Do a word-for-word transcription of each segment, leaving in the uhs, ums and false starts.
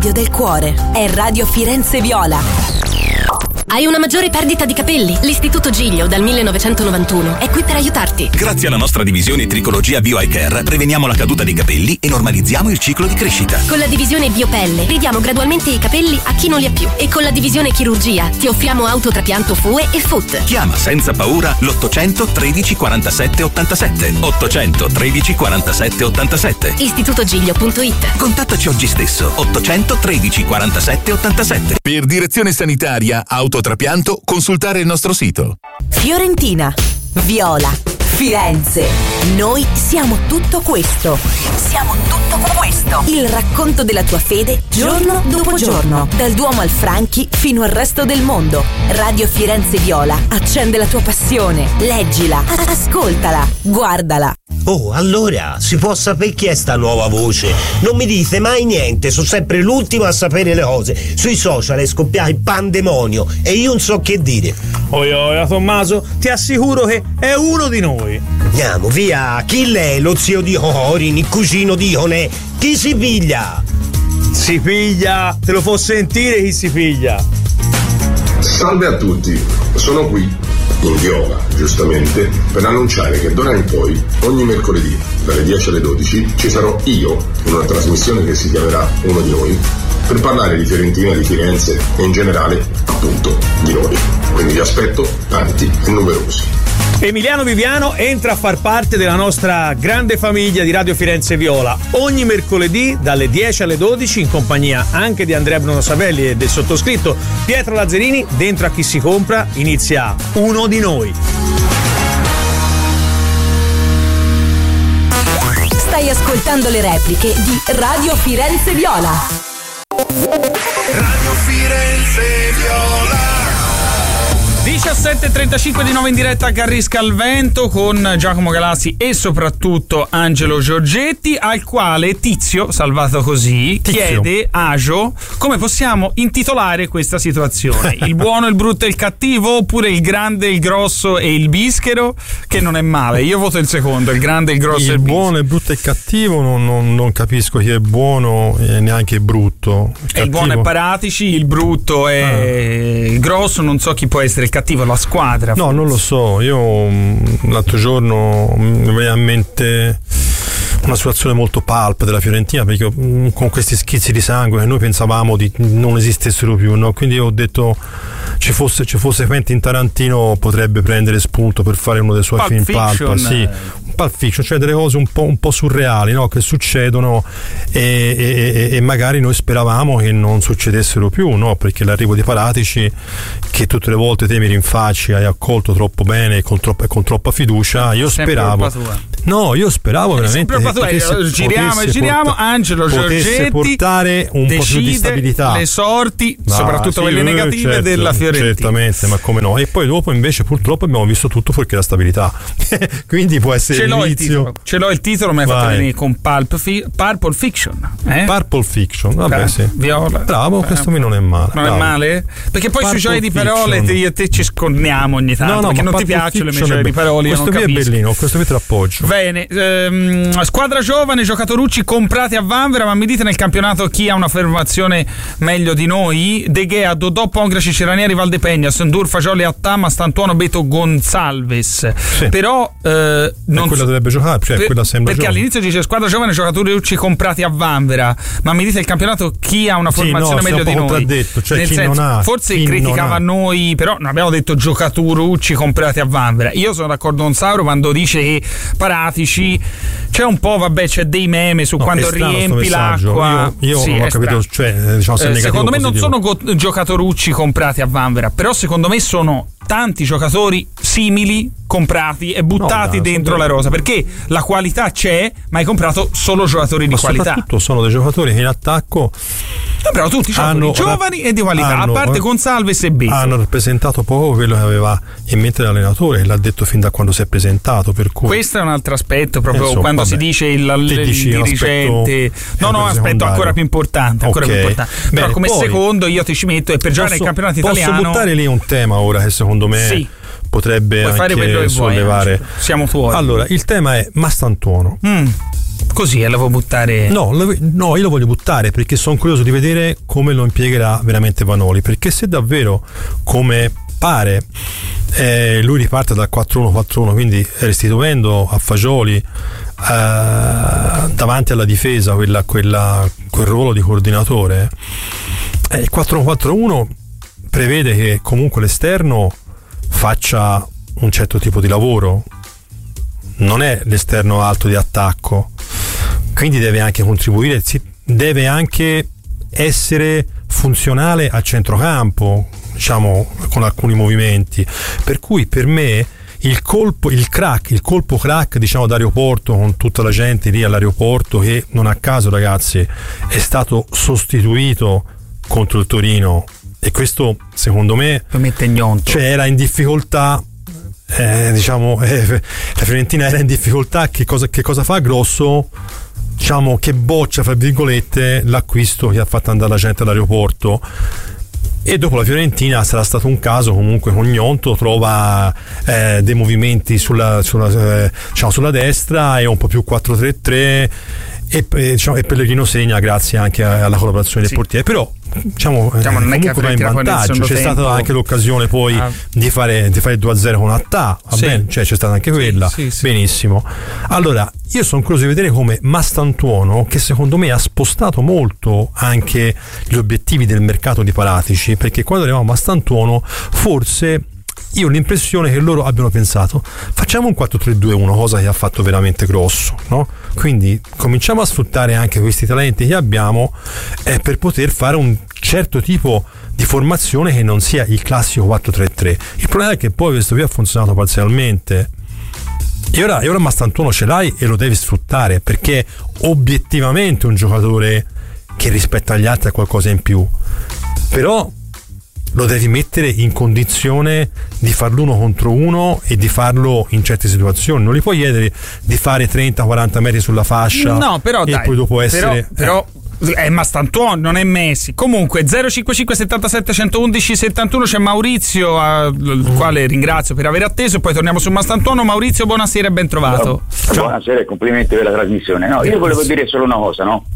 radio del cuore. È Radio Firenze Viola. Hai una maggiore perdita di capelli? L'Istituto Giglio dal millenovecentonovantuno è qui per aiutarti. Grazie alla nostra divisione Tricologia Bio Eye Care preveniamo la caduta dei capelli e normalizziamo il ciclo di crescita. Con la divisione Biopelle ridiamo gradualmente i capelli a chi non li ha più. E con la divisione Chirurgia ti offriamo autotrapianto F U E e F U T. Chiama senza paura l'ottocento tredici quarantasette ottantasette. ottocento tredici quarantasette ottantasette. istitutogiglio punto it. Contattaci oggi stesso. ottocento tredici quarantasette ottantasette. Per direzione sanitaria autotrapianto consultare il nostro sito. Fiorentina, Viola, Firenze. Noi siamo tutto questo. Siamo tutto questo. Il racconto della tua fede giorno dopo giorno. Dal Duomo al Franchi fino al resto del mondo. Radio Firenze Viola accende la tua passione. Leggila, ascoltala, guardala. Oh, allora, si può sapere chi è sta nuova voce? Non mi dite mai niente, sono sempre l'ultimo a sapere le cose. Sui social è scoppiato il pandemonio e io non so che dire. Oi, oi, Tommaso, ti assicuro che è uno di noi. Andiamo, via, chi lei? Lo zio di Corin, il cugino di Onè? Chi si piglia? Si piglia, te lo può sentire chi si piglia. Salve a tutti, sono qui in Viola, giustamente, per annunciare che d'ora in poi, ogni mercoledì, dalle dieci alle dodici, ci sarò io, in una trasmissione che si chiamerà Uno di Noi, per parlare di Fiorentina, di Firenze e in generale, appunto, di noi. Quindi vi aspetto tanti e numerosi. Emiliano Viviano entra a far parte della nostra grande famiglia di Radio Firenze Viola ogni mercoledì dalle dieci alle dodici in compagnia anche di Andrea Bruno Savelli e del sottoscritto Pietro Lazzarini. Dentro a Chi si compra inizia Uno di Noi. Stai ascoltando le repliche di Radio Firenze Viola. Radio Firenze Viola. diciassette e trentacinque di nuovo in diretta a Garrisca al Vento con Giacomo Galassi e soprattutto Angelo Giorgetti, al quale Tizio, salvato così, Tizio. chiede agio come possiamo intitolare questa situazione. Il buono, il brutto e il cattivo, oppure il grande, il grosso e il bischero, che non è male. Io voto il secondo, il grande, il grosso il e il bischero. Il buono, il brutto e il cattivo non, non, non capisco chi è buono e neanche brutto. Il, il buono è Paratici, il brutto è ah. il grosso, non so chi può essere il cattivo, la squadra. No, forse. Non lo so. Io l'altro giorno mi viene a mente una situazione molto pulp della Fiorentina, perché con questi schizzi di sangue che noi pensavamo di non esistessero più, no? Quindi io ho detto ci fosse, ci fosse Quentin Tarantino potrebbe prendere spunto per fare uno dei suoi Pulp film Fiction. pulp, sì, Pulp Fiction, cioè delle cose un po', un po' surreali, no? Che succedono e, e, e magari noi speravamo che non succedessero più, no? Perché l'arrivo di Paratici, che tutte le volte te mi rinfacci, hai accolto troppo bene e con troppa, con troppa fiducia, io sempre speravo no, io speravo veramente che potesse, giriamo e giriamo porta, Angelo Giorgetti portare un po' più di stabilità, le sorti, ma soprattutto sì, quelle negative, certo, della Fiorentina. Certamente, ma come no? E poi dopo invece purtroppo abbiamo visto tutto fuorché la stabilità. Quindi può essere ce l'ho l'inizio. il titolo, ce l'ho il titolo, mi hai fatto venire con Pulp fi- Purple Fiction, eh? Purple Fiction, vabbè, okay. Sì. Viola. Bravo, eh, questo mi non è male. Non bravo. è male? Perché poi Purple sui giochi di parole te, io e te ci scorniamo ogni tanto, no, no, perché non ti piacciono le mie giochi di parole. Questo qui è bellino, questo qui te l'appoggio. Bene, ehm, squadra giovane, giocatorucci comprati a Vanvera, ma mi dite nel campionato chi ha una formazione meglio di noi? De Gea, Dodò, Pongraci, Ceranieri, Valdepegna, Sendur, Fagioli, Attama, Stantuono, Beto, Gonzalves. Sì. Però eh, non quella dovrebbe giocare, cioè per, quella sembra perché giovane. all'inizio dice squadra giovane, giocatori comprati a Vanvera, ma mi dite il campionato chi ha una formazione sì, no, meglio di noi? Cioè nel chi senso, non ha, forse chi criticava noi, però non abbiamo detto giocatori comprati a Vanvera. Io sono d'accordo con Sauro quando dice che Paratici c'è un po', vabbè, c'è dei meme su no, quando riempi l'acqua. Io, io sì, non ho capito, cioè, diciamo, se è eh, negativo, secondo me positivo. non sono go- giocatorucci comprati a Vanvera, però secondo me sono tanti giocatori simili comprati e buttati no, dai, dentro la rosa, perché la qualità c'è, ma hai comprato solo giocatori di ma qualità. Soprattutto sono dei giocatori che in attacco no, però tutti hanno giovani e di qualità, hanno, a parte Gonzalves e Beto. Hanno rappresentato poco quello che aveva in mente l'allenatore, e l'ha detto fin da quando si è presentato, per cui questo è un altro aspetto, proprio insomma, quando vabbè, si dice il, il, il dirigente no no aspetto ancora più importante, ancora okay. più importante. Bene, però come poi, secondo io ti ci metto e per giocare nel campionato posso italiano posso buttare lì un tema ora che secondo me sì. potrebbe puoi anche fare quello che sollevare. Vuoi, siamo fuori. Allora, il tema è Mastantuono. Mm. così e la vuoi buttare? No, lo, no, io lo voglio buttare perché sono curioso di vedere come lo impiegherà veramente Vanoli, perché se davvero, come pare, eh, lui riparte dal quattro uno quattro uno, quindi restituendo a Fagioli eh, davanti alla difesa quella, quella, quel ruolo di coordinatore, eh, il quattro uno quattro uno prevede che comunque l'esterno faccia un certo tipo di lavoro, non è l'esterno alto di attacco, quindi deve anche contribuire, deve anche essere funzionale al centrocampo, diciamo, con alcuni movimenti, per cui per me il colpo, il crack, il colpo crack, diciamo, d'aeroporto, con tutta la gente lì all'aeroporto che non a caso, ragazzi, è stato sostituito contro il Torino, e questo secondo me cioè era in difficoltà, eh, diciamo, eh, la Fiorentina era in difficoltà, che cosa, che cosa fa Grosso? Diciamo che boccia, fra virgolette, l'acquisto che ha fatto andare la gente all'aeroporto, e dopo la Fiorentina sarà stato un caso comunque con Gnonto, trova eh, dei movimenti sulla, sulla, eh, diciamo, sulla destra, e un po' più quattro tre tre, e, e, diciamo, e Pellegrino segna grazie anche alla collaborazione sì. del portiere, però diciamo, diciamo non eh, è che comunque va in vantaggio, c'è tempo. stata anche l'occasione poi ah. di fare di fare due a zero con Attà, va sì. bene? Cioè c'è stata anche quella, sì, sì, benissimo. Allora io sono curioso di vedere come Mastantuono, che secondo me ha spostato molto anche gli obiettivi del mercato di Paratici, perché quando arrivavamo a Mastantuono forse io ho l'impressione che loro abbiano pensato facciamo un quattro tre due uno, cosa che ha fatto veramente Grosso, no? Quindi cominciamo a sfruttare anche questi talenti che abbiamo eh, per poter fare un certo tipo di formazione che non sia il classico quattro tre tre. Il problema è che poi questo qui ha funzionato parzialmente, e ora, e ora Mastantuono ce l'hai e lo devi sfruttare, perché obiettivamente un giocatore che rispetto agli altri ha qualcosa in più, però lo devi mettere in condizione di farlo uno contro uno e di farlo in certe situazioni. Non gli puoi chiedere di fare trenta quaranta metri sulla fascia, no, però, e dai, poi dopo essere però, però è Mastantuono, non è Messi. Comunque zero cinquantacinque settantasette centoudici settantuno c'è Maurizio, al mm. quale ringrazio per aver atteso, poi torniamo su Mastantuono. Maurizio, buonasera e ben trovato. Ciao. Buonasera e complimenti per la trasmissione. No, io volevo dire solo una cosa, no?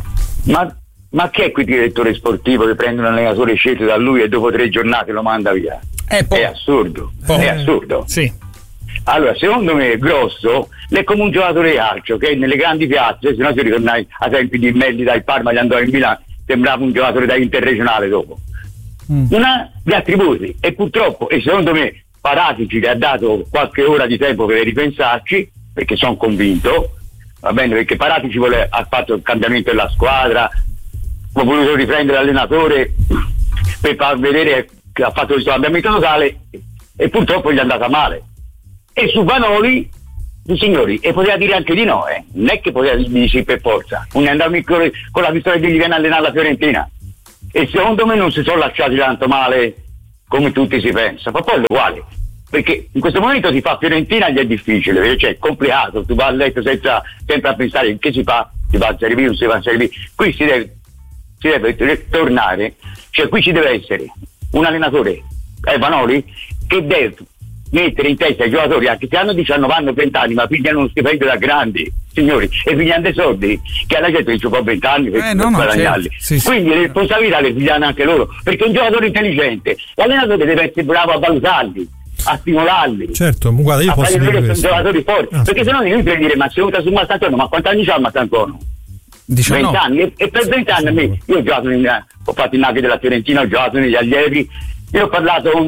Ma Ma che è qui il direttore sportivo che prende un allenatore scelto da lui e dopo tre giornate lo manda via? Eh, è assurdo, po'. è assurdo. Sì. Allora, secondo me Grosso è come un giocatore di calcio che nelle grandi piazze, se no si ritorna a tempi di Melli dal Parma, gli andò in Milano, sembrava un giocatore da interregionale dopo. Mm. Non ha gli attributi, e purtroppo, e secondo me Paratici gli ha dato qualche ora di tempo per ripensarci, perché sono convinto, va bene, perché Paratici vuole, ha fatto il cambiamento della squadra, ho voluto riprendere l'allenatore per far vedere che ha fatto questo cambiamento totale, e purtroppo gli è andata male. E su Vanoli, signori, e poteva dire anche di no, eh. non è che poteva dire sì per forza, non è andato con la pistola che gli viene a allenare la Fiorentina, e secondo me non si sono lasciati tanto male come tutti si pensa, ma poi è uguale, perché in questo momento si fa Fiorentina, gli è difficile, perché cioè, è complicato, tu vai a letto senza sempre a pensare che si fa, si va a Serie B, non si va a Serie B, qui si deve si deve tornare, cioè qui ci deve essere un allenatore, eh, Vanoli, che deve mettere in testa ai giocatori, anche se hanno diciannove anni, venti anni, ma pigliano uno stipendio da grandi, signori, e pigliano dei soldi che alla gente dice poi venti anni per, eh, no, per no, guadagnarli. certo. Sì, quindi sì. le responsabilità le pigliano anche loro, perché un giocatore intelligente, l'allenatore deve essere bravo a valutarli, a stimolarli, certo, guarda, io a posso fare dire vedere che questo. sono giocatori forti, Ah, perché se no non per dire ma se usa su Mastantuono, ma quanti anni c'ha Mastantuono? diciannove venti anni, e, e per venti anni a me, io ho giocato in, ho fatto il Naghi della Fiorentina, ho giocato negli allievi, io ho parlato con,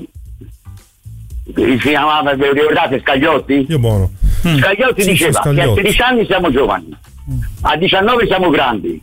si chiamava, vi ricordate Scagliotti? Io buono. Scagliotti Sì, diceva Scagliotti. che a sedici anni siamo giovani, a diciannove siamo grandi,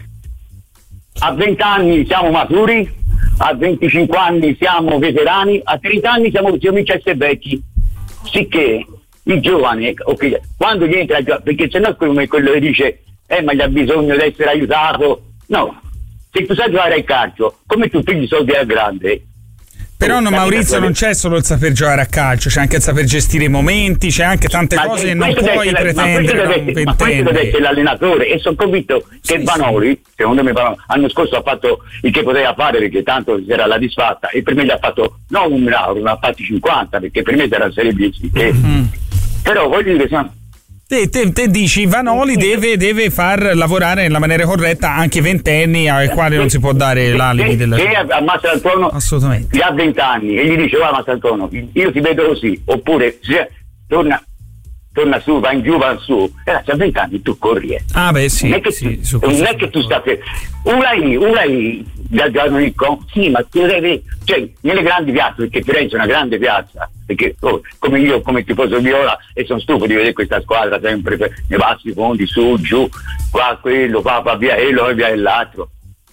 a venti anni siamo maturi, a venticinque anni siamo veterani, a trenta anni siamo cominciamo a essere vecchi, sicché il giovane, okay, quando gli entra, perché se no è come quello che dice eh ma gli ha bisogno di essere aiutato, no, se tu sai giocare al calcio, come tu pigli soldi al grande. Però no, Maurizio, non c'è solo il saper giocare a calcio, c'è anche il saper gestire i momenti, c'è anche tante ma cose che non questo puoi deve essere- ma pretendere questo da deve un essere- ma questo deve essere l'allenatore, e sono convinto che Sì, Vanoli, secondo me l'anno scorso ha fatto il che poteva fare, perché tanto si era la disfatta, e per me gli ha fatto non un miracolo, ne ha fatti cinquanta, perché per me era la Serie B, sì, che- Mm. però voglio dire, sono- Te, te, te dici Vanoli deve, deve far lavorare nella maniera corretta anche i ventenni ai quali non si può dare l'alibi del... Se a Mastrantonio assolutamente gli ha vent'anni e gli dice guarda Mastrantonio, io ti vedo così, oppure se, torna torna su, va in giù, va su, ragazzi a vent'anni tu corri, eh. Ah beh sì, non è che, sì, tu, non è che tu stai una lì, una lì da Giannico, sì, ma tu devi, cioè nelle grandi piazze, perché Firenze è una grande piazza, perché oh, come io come tifoso viola e sono stufo di vedere questa squadra sempre per, nei bassi fondi, su, giù, qua quello, qua, qua via e lo via l'altro.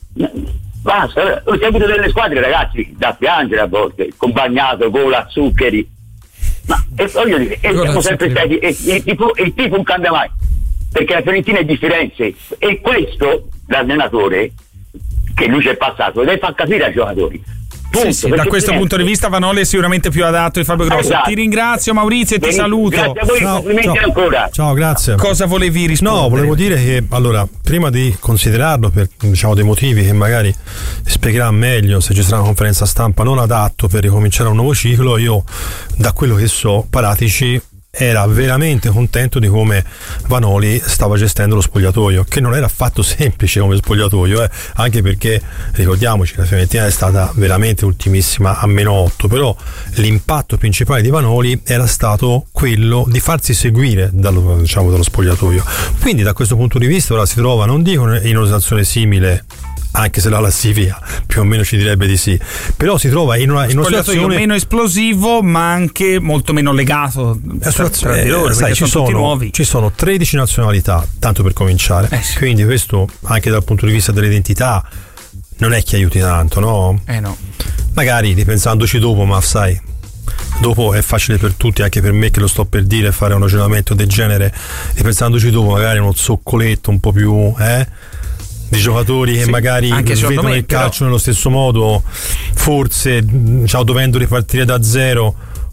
Basta, ho seguito delle squadre ragazzi da piangere a volte, con Bagnato, Gola, Zuccheri. Ma e voglio dire, e siamo sempre stati e, e, il tifo, il tifo non cambia mai, perché la Fiorentina è di Firenze e questo l'allenatore che lui c'è passato deve far capire ai giocatori. Punto, sì, sì, da questo punto di vista Vanoli è sicuramente più adatto di Fabio Grosso. Esatto. Ti ringrazio Maurizio e ti Benissimo. saluto. Grazie a voi, ciao, complimenti ciao. ancora. Ciao, grazie. Cosa volevi rispondere? No, volevo dire che allora, prima di considerarlo per diciamo dei motivi che magari spiegherà meglio se ci sarà una conferenza stampa non adatto per ricominciare un nuovo ciclo, io da quello che so Paratici era veramente contento di come Vanoli stava gestendo lo spogliatoio, che non era affatto semplice come spogliatoio, eh, anche perché ricordiamoci che la Fiorentina è stata veramente ultimissima a meno otto, però l'impatto principale di Vanoli era stato quello di farsi seguire dallo, diciamo, dallo spogliatoio. Quindi da questo punto di vista ora si trova, non dico in una situazione simile, anche se la classifica più o meno ci direbbe di sì, però si trova in una, in una situazione meno esplosivo ma anche molto meno legato tra, tra di loro, eh, sai, ci, sono, sono, ci sono tredici nazionalità tanto per cominciare, eh sì. Quindi questo anche dal punto di vista dell'identità non è che aiuti tanto, no? Eh no. Magari ripensandoci dopo, ma sai, dopo è facile per tutti, anche per me che lo sto per dire, fare un ragionamento del genere, ripensandoci dopo magari uno zoccoletto un po' più eh di giocatori che sì, magari vedono me, il calcio però... nello stesso modo, forse diciamo, dovendo ripartire da zero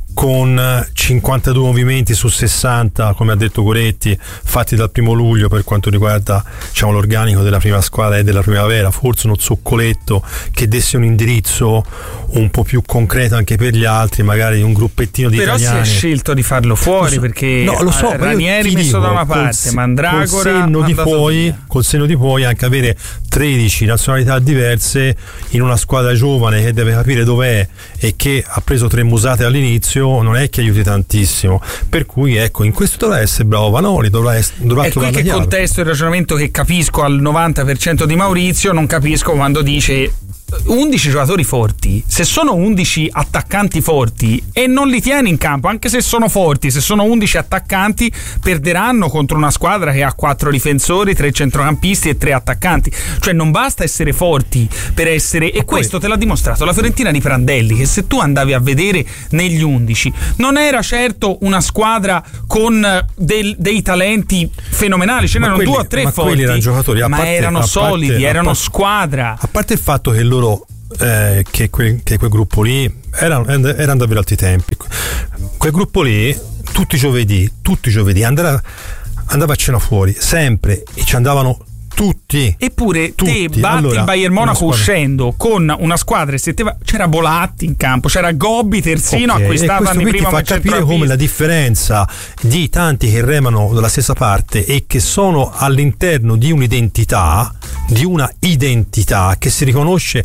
con cinquantadue movimenti su sessanta, come ha detto Coretti, fatti dal primo luglio per quanto riguarda diciamo, l'organico della prima squadra e della primavera, forse uno zoccoletto che desse un indirizzo un po' più concreto anche per gli altri, magari un gruppettino di però italiani. Però si è scelto di farlo fuori, so, perché no, lo so, Ranieri messo dico, da una parte, col, Mandragora col senno di poi, col senno di poi anche avere tredici nazionalità diverse in una squadra giovane che deve capire dov'è e che ha preso tre musate all'inizio non è che aiuti tantissimo, per cui ecco, in questo dovrà essere bravo Vanoli, dovrà, essere, dovrà è qui che chiaro. Contesto il ragionamento che capisco al novanta per cento di Maurizio, non capisco quando dice undici giocatori forti, se sono undici attaccanti forti e non li tieni in campo, anche se sono forti, se sono undici attaccanti perderanno contro una squadra che ha quattro difensori, tre centrocampisti e tre attaccanti, cioè non basta essere forti per essere, e questo te l'ha dimostrato la Fiorentina di Prandelli, che se tu andavi a vedere negli undici non era certo una squadra con del, dei talenti fenomenali, ce n'erano due o tre ma forti, quelli erano giocatori, a ma parte, erano a parte, solidi, a erano parte, squadra, a parte il fatto che loro Eh, che, quel, che quel gruppo lì era, era davvero altri tempi, quel gruppo lì tutti i giovedì tutti i giovedì andava, andava a cena fuori sempre e ci andavano tutti, eppure tutti. te batti allora, il Bayern Monaco uscendo con una squadra, se te va, c'era Bolatti in campo, c'era Gobbi terzino, okay. acquistato anni prima, ti fa capire come la differenza di tanti che remano dalla stessa parte e che sono all'interno di un'identità di una identità che si riconosce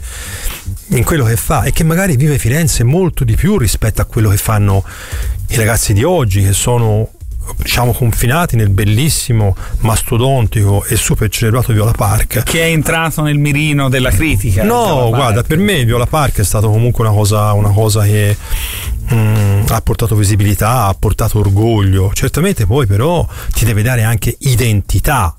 in quello che fa e che magari vive Firenze molto di più rispetto a quello che fanno i ragazzi di oggi, che sono diciamo confinati nel bellissimo, mastodontico e super celebrato Viola Park, che è entrato nel mirino della critica. No, guarda, per me Viola Park è stato comunque una cosa, una cosa che mm, ha portato visibilità, ha portato orgoglio, certamente poi però ti deve dare anche identità.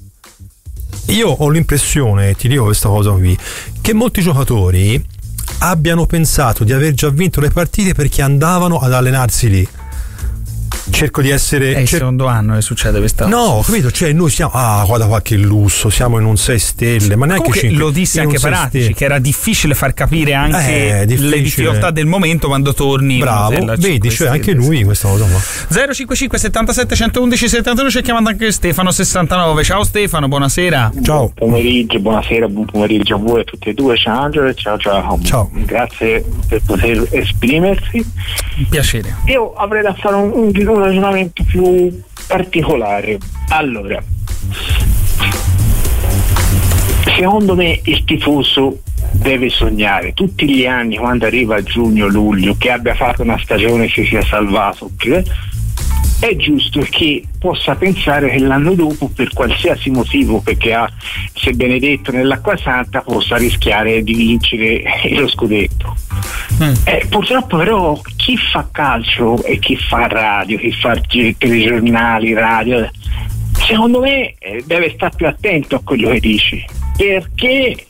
Io ho l'impressione, ti dico questa cosa qui, che molti giocatori abbiano pensato di aver già vinto le partite perché andavano ad allenarsi lì. Cerco di essere. È il cer- secondo anno che succede questa cosa. No, capito? Cioè, noi siamo. Ah, guarda qua che lusso, siamo in un sei stelle. Ma neanche cinque. Lo disse anche Paratici, che era difficile far capire anche eh, le difficoltà del momento quando torni. Bravo, in vedi, cioè anche lui questa cosa qua. zero cinque cinque settantasette centoudici settantuno, c'è chiamando anche Stefano sessantanove. Ciao Stefano, buonasera. Ciao. Buon pomeriggio, buonasera, buon pomeriggio a voi a tutti e due. Ciao Angelo e ciao Giacomo. Ciao. Grazie per poter esprimersi. Un piacere. Io avrei da fare un, un, un ragionamento più particolare. Allora, secondo me il tifoso deve sognare tutti gli anni, quando arriva a giugno, luglio, che abbia fatto una stagione che sia salvato, che è giusto che possa pensare che l'anno dopo, per qualsiasi motivo, perché ha, se benedetto nell'acqua santa, possa rischiare di vincere lo scudetto. Mm. Eh, purtroppo però chi fa calcio e chi fa radio, chi fa telegiornali, radio, secondo me eh, deve stare più attento a quello che dici, perché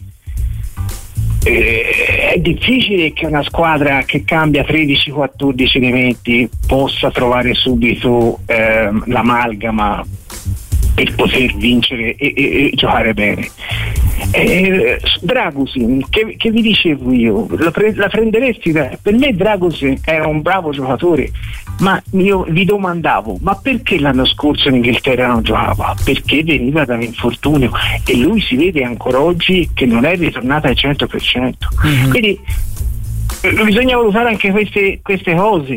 Eh, è difficile che una squadra che cambia tredici quattordici elementi possa trovare subito eh, l'amalgama per poter vincere e, e, e giocare bene. Eh, Dragusin, che, che vi dicevo io, la, pre- la prenderesti? Da, per me Dragusin era un bravo giocatore, ma io vi domandavo, ma perché l'anno scorso in Inghilterra non giocava? Perché veniva da un infortunio e lui si vede ancora oggi che non è ritornato al cento per cento. Mm-hmm. Quindi eh, bisogna valutare anche queste, queste cose.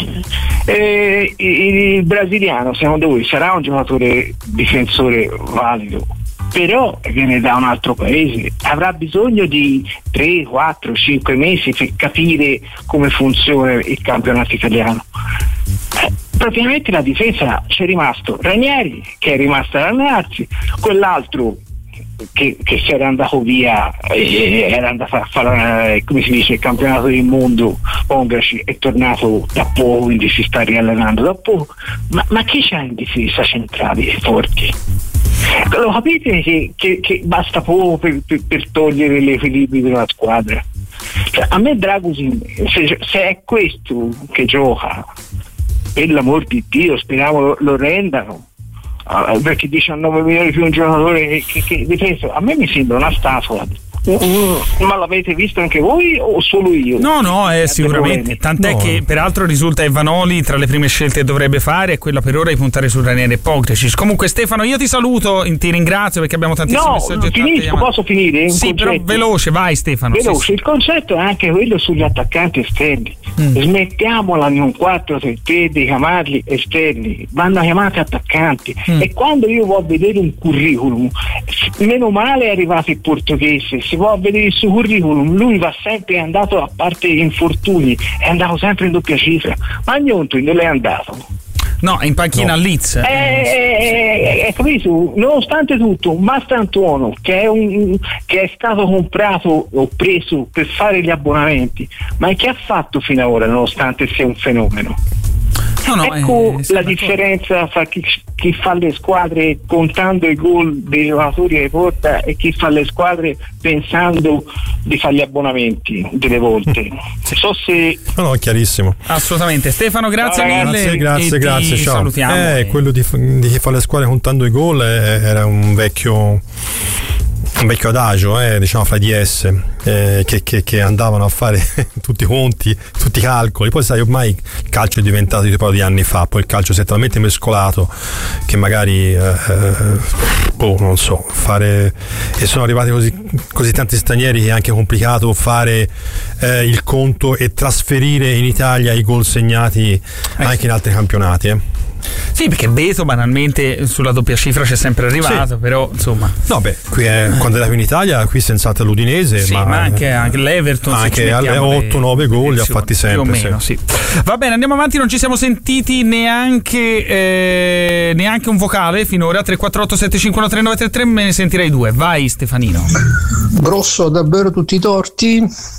Eh, il brasiliano, secondo voi, sarà un giocatore difensore valido? Però viene da un altro paese, avrà bisogno di tre, quattro, cinque mesi per capire come funziona il campionato italiano. Eh, praticamente la difesa c'è rimasto Ranieri, che è rimasto ad allenarsi, quell'altro che, che si era andato via, eh, era andato a fare, come si dice, il campionato del mondo Ongraci, è tornato da poco, quindi si sta riallenando da poco. Ma, ma chi c'ha in difesa centrali forti? Lo capite che, che, che basta poco per, per, per togliere l'equilibrio della squadra? Cioè, a me Dragusin, se, se è questo che gioca, per l'amor di Dio, speriamo lo, lo rendano, uh, perché diciannove milioni più un giocatore che, che, che ripeto, a me mi sembra una statua. Mm, ma l'avete visto anche voi o solo io? No, no, eh, sicuramente. Tant'è no. che peraltro risulta Evanoli tra le prime scelte che dovrebbe fare è quella per ora di puntare su Ranieri e Pogrečić. Comunque Stefano, io ti saluto, ti ringrazio perché abbiamo tantissimi no, messaggi. Finisco, posso finire? Sì, però veloce, vai Stefano. Veloce, sì, sì. Il concetto è anche quello sugli attaccanti esterni. Mm. Smettiamola in un quattro tre tre di chiamarli esterni, vanno chiamati attaccanti. Mm. E quando io vado a vedere un curriculum, meno male è arrivato il portoghese, si può vedere il suo curriculum, lui va sempre, è andato, a parte infortuni, è andato sempre in doppia cifra, ma Gnonto non è andato. No, in panchina no. a Leeds. Eh, eh, eh, capito? Nonostante tutto, Mastantuono, che è, un, che è stato comprato o preso per fare gli abbonamenti, ma che ha fatto fino ad ora, nonostante sia un fenomeno? No, no, ecco eh, la differenza tra chi, chi fa le squadre contando i gol dei giocatori che porta e chi fa le squadre pensando di fare gli abbonamenti delle volte. So se no, no, chiarissimo. Assolutamente. Stefano, grazie ciao, mille. Grazie, grazie, grazie. Ciao. Salutiamo. Eh, quello di, di chi fa le squadre contando i gol era un vecchio un vecchio adagio, eh, diciamo fra di esse, eh, che, che, che andavano a fare tutti i conti, tutti i calcoli. Poi sai, ormai il calcio è diventato di un po' di anni fa, poi il calcio si è talmente mescolato che magari eh, oh, non so, fare, e sono arrivati così, così tanti stranieri che è anche complicato fare eh, il conto e trasferire in Italia i gol segnati anche in altri campionati, eh. Sì, perché Beto banalmente sulla doppia cifra c'è sempre arrivato, sì. Però insomma. No, beh, qui è, quando era qui in Italia, qui senz'altro l'Udinese, sì, ma, ma anche, anche l'Everton. Anche alle otto nove gol li ha fatti sempre. Più o meno, sì. Sì. Va bene, andiamo avanti, non ci siamo sentiti neanche, eh, neanche un vocale finora. tre quattro otto sette cinque uno tre nove tre tre, me ne sentirei due. Vai Stefanino. Grosso, davvero tutti i torti?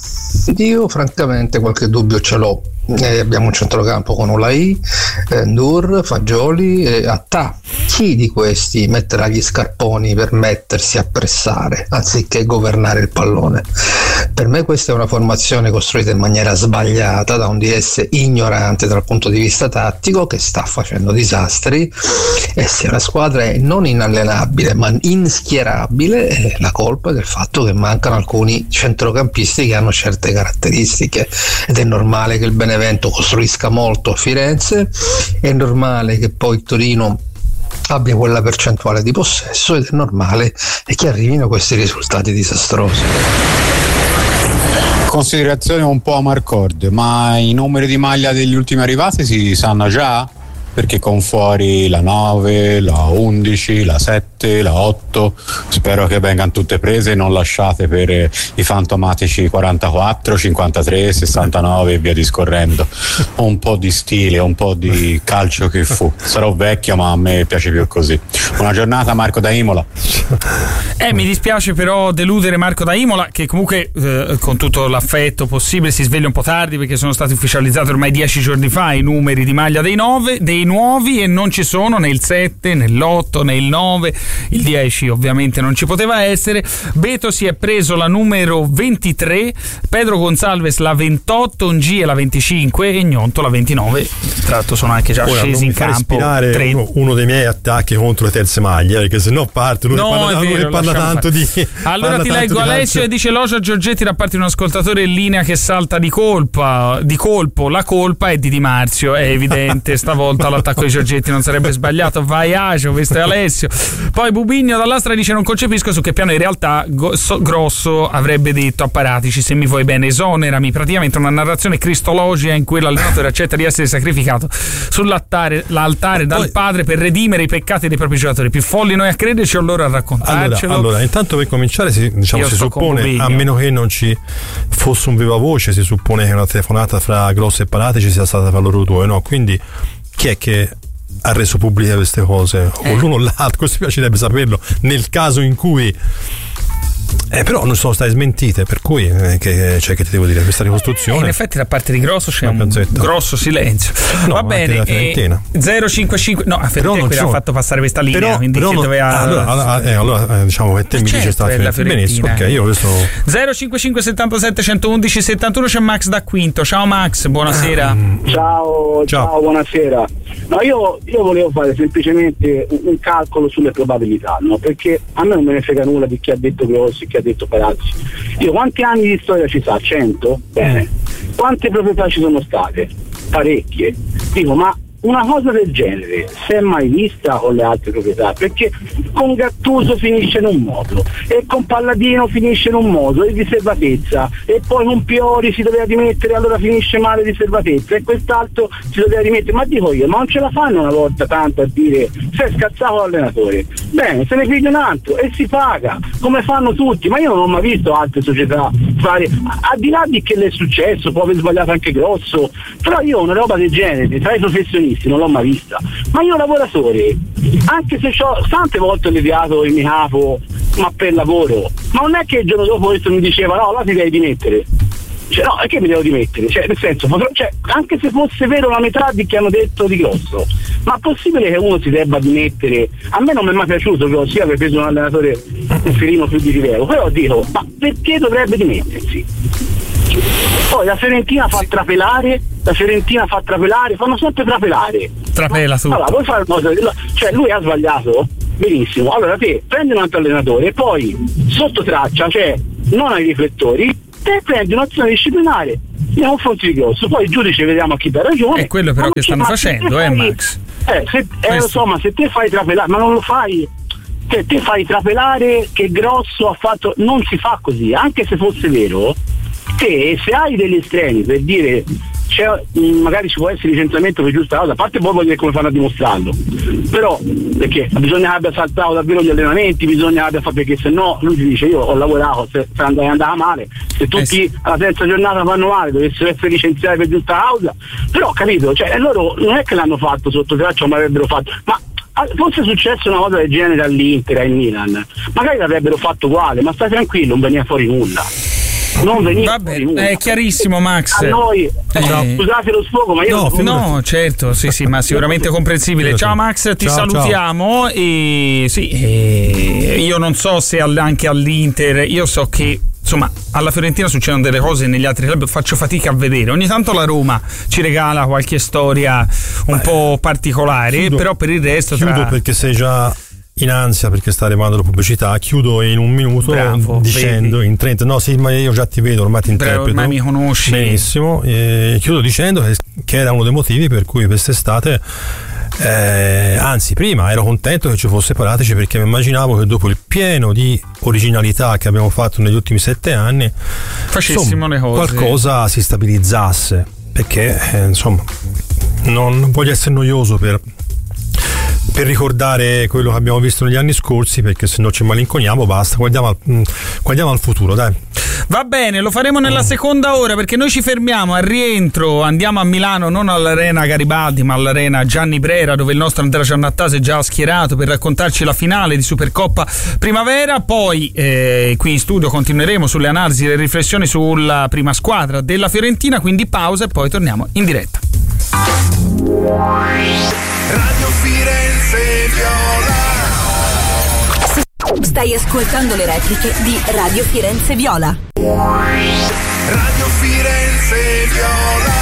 Io francamente qualche dubbio ce l'ho. Eh, abbiamo un centrocampo con Olai, eh, Nur, Fagioli e Attà. Chi di questi metterà gli scarponi per mettersi a pressare anziché governare il pallone? Per me questa è una formazione costruita in maniera sbagliata da un D S ignorante dal punto di vista tattico, che sta facendo disastri, e se la squadra è non inallenabile ma inschierabile è la colpa del fatto che mancano alcuni centrocampisti che hanno certe caratteristiche, ed è normale che il Benevento costruisca molto a Firenze, è normale che poi Torino abbia quella percentuale di possesso, ed è normale che arrivino questi risultati disastrosi. Considerazione un po' a Marcord, ma i numeri di maglia degli ultimi arrivati si sanno già? perché con fuori la nove, la undici, la sette, la otto, spero che vengano tutte prese e non lasciate per eh, i fantomatici quarantaquattro, cinquantatré, sessantanove e via discorrendo. Un po' di stile, un po' di calcio che fu. Sarò vecchio ma a me piace più così. Buona giornata, Marco da Imola. Eh, mi dispiace però deludere Marco da Imola, che comunque eh, con tutto l'affetto possibile si sveglia un po' tardi perché sono stati ufficializzati ormai dieci giorni fa i numeri di maglia dei nove, dei nuovi, e non ci sono né il sette, né l'otto, né il nove, il dieci ovviamente non ci poteva essere. Beto si è preso la numero ventitré, Pedro Gonzalez la ventotto, Ngie la venticinque e Gnonto la ventinove. Tra l'altro sono anche già Ora, scesi in campo uno, uno dei miei attacchi contro le terze maglie, perché se no parte lui no, che parla, vero, che parla tanto fare. di allora parla ti tanto leggo di Alessio calcio. E dice: elogio a Giorgetti da parte di un ascoltatore in linea che salta di colpa di colpo, la colpa è di Di Marzio, è evidente, stavolta l'attacco di Giorgetti non sarebbe sbagliato. Vai Acio, questo è Alessio. Poi Bubigno dall'Astra dice: non concepisco su che piano in realtà go- so- Grosso avrebbe detto a Paratici: se mi vuoi bene esonerami. Praticamente una narrazione cristologica in cui l'allenatore accetta di essere sacrificato sull'altare l'altare dal padre per redimere i peccati dei propri giocatori. Più folli noi a crederci o loro a raccontarcelo? Allora, allora intanto per cominciare si, diciamo, Io si sto con suppone, Bubigno. a meno che non ci fosse un viva voce, si suppone che una telefonata fra Grosso e Paratici sia stata fra loro due, no? Quindi chi è che ha reso pubbliche queste cose? O Eh. l'uno o l'altro, questo mi piacerebbe saperlo nel caso in cui Eh, però non sono state smentite, per cui eh, che, cioè, che ti devo dire, questa ricostruzione. Eh, in effetti da parte di Grosso c'è un gazzetta. grosso silenzio. No, Va anche bene, della Fiorentina. eh, zero cinque cinque no, a Fiorentina non ha sono- fatto passare questa linea, però, quindi però che non- doveva allora, allora, eh, allora eh, diciamo che te Ma mi certo, dici sta è la benissimo, Fiorentina. ok, io questo zero cinque cinque settantasette centoudici settantuno. C'è Max da Quinto. Ciao Max, buonasera. Ciao, ciao, buonasera. No, io, io volevo fare semplicemente un, un calcolo sulle probabilità, no? Perché a me non me ne frega nulla di chi ha detto Grossi, chi ha detto Palazzi. Io quanti anni di storia ci sa? cento? Bene. Quante proprietà ci sono state? Parecchie. Dico, ma una cosa del genere si è mai vista con le altre proprietà? Perché con Gattuso finisce in un modo e con Palladino finisce in un modo e riservatezza, e poi con Piori si doveva dimettere, allora finisce male riservatezza, e quest'altro si doveva dimettere. Ma dico io, ma non ce la fanno una volta tanto a dire sei scazzato l'allenatore? Bene, se ne piglia un altro e si paga come fanno tutti. Ma io non ho mai visto altre società fare, al di là di che le è successo, può aver sbagliato anche Grosso, però io una roba del genere tra i professionisti non l'ho mai vista. Ma io lavoratore, anche se ho tante volte alleviato il mio capo, ma per lavoro, ma non è che il giorno dopo questo mi diceva no, là ti devi dimettere. Cioè, no, è che mi devo dimettere, cioè, nel senso, cioè, anche se fosse vero la metà di che hanno detto di Grosso, ma è possibile che uno si debba dimettere? A me non mi è mai piaciuto Grosso, io aver preso un allenatore un filino più di livello, però dico, ma perché dovrebbe dimettersi? Poi la Fiorentina fa trapelare, la Fiorentina fa trapelare, fanno sempre trapelare. Trapela tutto. Allora, vuoi fare una cosa? Cioè, lui ha sbagliato? Benissimo. Allora te prendi un altro allenatore e poi sotto traccia, cioè non ai riflettori, te prendi un'azione disciplinare nei confronti di Grosso, poi il giudice vediamo a chi dà ragione. È quello però Ma che ci- stanno ma se te facendo, eh fai- Max. Eh, se, eh lo so, ma se te fai trapelare, ma non lo fai, cioè te fai trapelare che Grosso ha fatto, non si fa così, anche se fosse vero, te se hai degli estremi per dire c'è, mh, magari ci può essere licenziamento per giusta causa, a parte poi voglio vedere come fanno a dimostrarlo, però perché bisogna che abbia saltato davvero gli allenamenti, bisogna che abbia fatto, perché se no lui ti dice io ho lavorato, se, se andava, andava male, se tutti Eh sì. alla terza giornata vanno male dovessero essere licenziati per giusta causa, però capito, cioè loro non è che l'hanno fatto sotto traccia, ma avrebbero fatto, ma ah, fosse successo una cosa del genere all'Inter, al Milan, magari l'avrebbero fatto uguale, ma stai tranquillo, non veniva fuori nulla. Non veniva Vabbè, fuori nulla. è chiarissimo Max. A noi, Eh, scusate lo sfogo, ma io No, no, certo, sì, sì, ma sicuramente comprensibile. Ciao Max, ti Ciao, salutiamo e sì, e io non so se all- anche all'Inter, io so che insomma alla Fiorentina succedono delle cose, negli altri club faccio fatica a vedere. Ogni tanto la Roma ci regala qualche storia un po' particolare, chiudo- però per il resto chiudo tra... perché sei già in ansia perché sta arrivando la pubblicità. Chiudo in un minuto Bravo, dicendo vedi. in trenta, no sì, ma io già ti vedo, ormai ti Bravo, interpreto, ormai mi conosci. benissimo. E chiudo dicendo che, che era uno dei motivi per cui quest'estate Eh, anzi prima ero contento che ci fosse Paratici, perché mi immaginavo che dopo il pieno di originalità che abbiamo fatto negli ultimi sette anni Facessimo insomma, le cose. qualcosa si stabilizzasse, perché eh, insomma non voglio essere noioso per per ricordare quello che abbiamo visto negli anni scorsi, perché se no ci malinconiamo, basta, guardiamo al, guardiamo al futuro, dai. Va bene, lo faremo nella seconda ora, perché noi ci fermiamo al rientro, andiamo a Milano, non all'Arena Garibaldi ma all'Arena Gianni Brera, dove il nostro Andrea Giannattase è già schierato per raccontarci la finale di Supercoppa Primavera. Poi eh, qui in studio continueremo sulle analisi e le riflessioni sulla prima squadra della Fiorentina, quindi pausa e poi torniamo in diretta. Radio Firenze Viola. Stai ascoltando le repliche di Radio Firenze Viola. Radio Firenze Viola.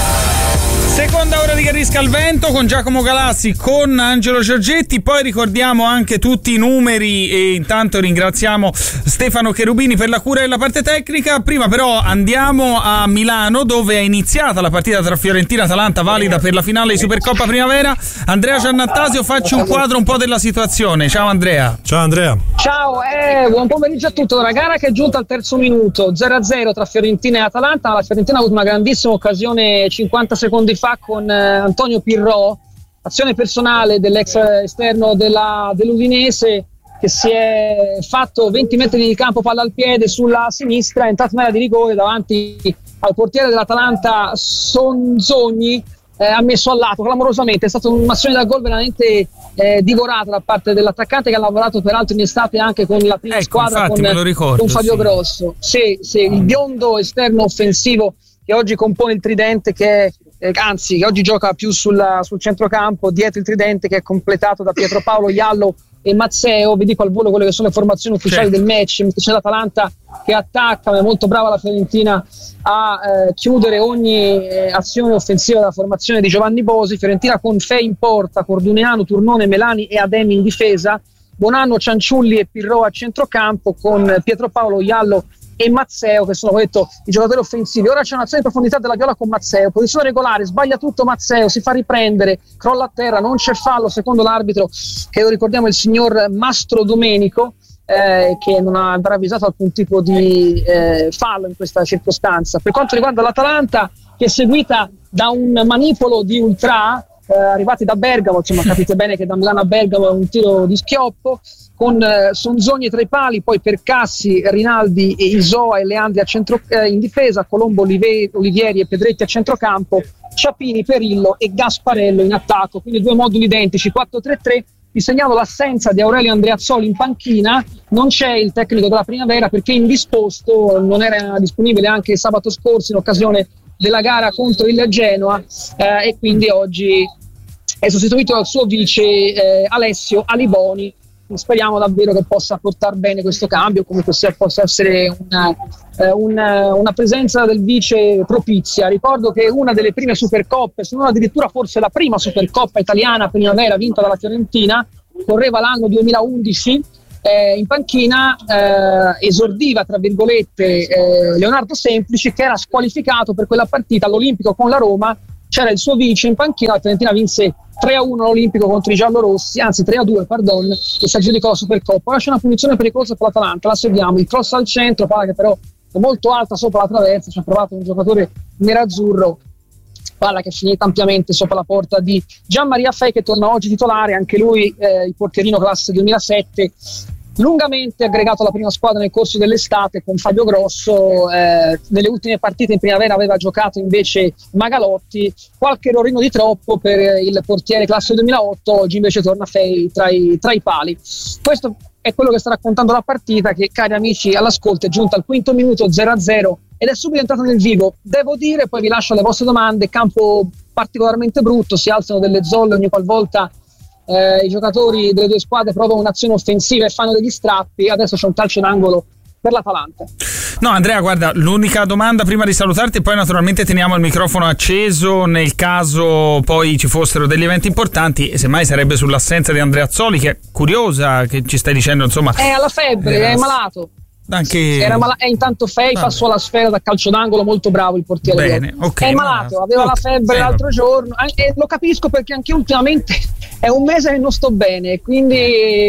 Seconda ora di Carrisca al Vento con Giacomo Galassi, con Angelo Giorgetti. Poi ricordiamo anche tutti i numeri e intanto ringraziamo Stefano Cherubini per la cura della parte tecnica. Prima però andiamo a Milano, dove è iniziata la partita tra Fiorentina e Atalanta, valida per la finale di Supercoppa Primavera. Andrea Giannattasio, facci un quadro un po' della situazione. Ciao Andrea. Ciao Andrea. Ciao, eh, buon pomeriggio a tutti. Una gara che è giunta al terzo minuto, zero a zero tra Fiorentina e Atalanta. La Fiorentina ha avuto una grandissima occasione cinquanta secondi fa con eh, Antonio Pirro, azione personale dell'ex esterno della, dell'Udinese, che si è fatto venti metri di campo, palla al piede sulla sinistra, è entrato in area di rigore davanti al portiere dell'Atalanta Sonzogni, eh, ha messo al lato clamorosamente. È stata un'azione da gol veramente eh, divorata da parte dell'attaccante, che ha lavorato peraltro in estate anche con la prima ecco, squadra con, ricordo, con Fabio sì. Grosso. Sì, sì, il biondo esterno offensivo che oggi compone il tridente, che è Eh, anzi che oggi gioca più sulla, sul centrocampo, dietro il tridente, che è completato da Pietro Paolo, Iallo e Mazzeo. Vi dico al volo quelle che sono le formazioni ufficiali del match. C'è l'Atalanta che attacca, ma è molto brava la Fiorentina a eh, chiudere ogni eh, azione offensiva della formazione di Giovanni Bosi. Fiorentina con Fei in porta, Corduneanu, Turnone, Melani e Ademi in difesa, Bonanno, Cianciulli e Pirro a centrocampo, con Pietro Paolo, Iallo e Mazzeo che sono, come detto, i giocatori offensivi. Ora c'è un'azione di profondità della Viola con Mazzeo, posizione regolare, sbaglia tutto Mazzeo, si fa riprendere, crolla a terra, non c'è fallo secondo l'arbitro, che lo ricordiamo è il signor Mastro Domenico, eh, che non ha avvisato alcun tipo di eh, fallo in questa circostanza. Per quanto riguarda l'Atalanta, che è seguita da un manipolo di ultra eh, arrivati da Bergamo, insomma capite bene che da Milano a Bergamo è un tiro di schioppo, con eh, Sonzogni tra i pali, poi Percassi, Rinaldi, e Isoa e Leandri a centro, eh, in difesa, Colombo, Olive, Olivieri e Pedretti a centrocampo, Ciapini, Perillo e Gasparello in attacco, quindi due moduli identici, quattro tre tre. Vi segnalo l'assenza di Aurelio Andreazzoli in panchina, non c'è il tecnico della Primavera perché è indisposto, non era disponibile anche sabato scorso in occasione della gara contro il Genoa, eh, e quindi oggi è sostituito dal suo vice eh, Alessio Aliboni. Speriamo davvero che possa portare bene questo cambio, comunque sia, possa essere una, eh, una, una presenza del vice propizia. Ricordo che una delle prime Supercoppe, se non addirittura forse la prima Supercoppa italiana Primavera vinta dalla Fiorentina, correva l'anno duemilaundici, eh, in panchina eh, esordiva tra virgolette eh, Leonardo Semplici, che era squalificato per quella partita all'Olimpico con la Roma. C'era il suo vice in panchina, la Fiorentina vinse tre a uno l'Olimpico contro i giallorossi, anzi tre a due, pardon, e si aggiudicò la Supercoppa. Ora c'è una punizione pericolosa per l'Atalanta, la seguiamo, il cross al centro, palla che però è molto alta sopra la traversa, ci ha provato un giocatore nerazzurro, palla che è finita ampiamente sopra la porta di Gianmaria Fei, che torna oggi titolare, anche lui eh, il portierino classe duemilasette, lungamente aggregato alla prima squadra nel corso dell'estate con Fabio Grosso. Eh, nelle ultime partite in Primavera aveva giocato invece Magalotti, qualche errorino di troppo per il portiere classe duemilaotto, oggi invece torna Fei tra i, tra i pali. Questo è quello che sta raccontando la partita, che, cari amici all'ascolto, è giunta al quinto minuto, zero a zero, ed è subito entrata nel vivo. Devo dire, poi vi lascio le vostre domande, campo particolarmente brutto, si alzano delle zolle ogni qualvolta Eh, i giocatori delle due squadre provano un'azione offensiva e fanno degli strappi. Adesso c'è un calcio d'angolo per l'Atalanta. No, Andrea, guarda, l'unica domanda prima di salutarti, poi naturalmente teniamo il microfono acceso nel caso poi ci fossero degli eventi importanti, e semmai sarebbe sull'assenza di Andreazzoli, che è curiosa, che ci stai dicendo, insomma. È alla febbre, eh, è malato. Anche... Era mal- e intanto Fei ah. passò la sfera da calcio d'angolo, molto bravo il portiere. Bene, okay, è malato, aveva okay, la febbre sì, l'altro giorno, e lo capisco perché anche io ultimamente è un mese che non sto bene, quindi